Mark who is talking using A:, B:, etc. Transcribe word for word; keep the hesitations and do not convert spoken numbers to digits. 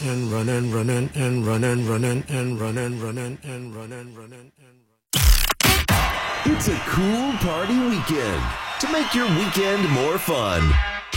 A: and running, running and running, running and running, running and running, running and.
B: It's a cool party weekend to make your weekend more fun.